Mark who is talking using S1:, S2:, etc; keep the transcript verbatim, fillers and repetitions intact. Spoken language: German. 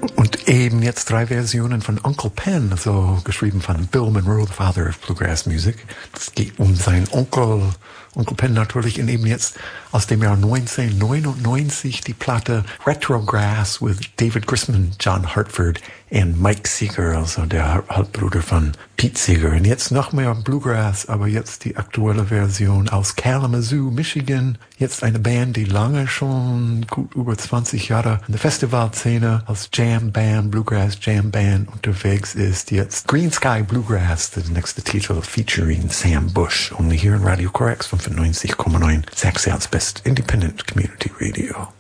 S1: Und eben jetzt drei Versionen von Uncle Pen, so geschrieben von Bill Monroe, the father of Bluegrass Music. Es geht um seinen Onkel, Onkel Pen natürlich, und eben jetzt aus dem Jahr neunzehnhundertneunundneunzig die Platte Retrograss with David Grisman, John Hartford und Mike Seeger, also der Halbbruder von Pete Seeger. Und jetzt noch mehr Bluegrass, aber jetzt die aktuelle Version aus Kalamazoo, Michigan. Jetzt eine Band, die lange schon gut über zwanzig Jahre in der Festivalszene als Jam Band, Bluegrass Jam Band unterwegs ist. Jetzt Green Sky Bluegrass, der nächste Titel, featuring Sam Bush. Only here in Radio Correx fünfundneunzig Komma neun, Sachs Best Independent Community Radio.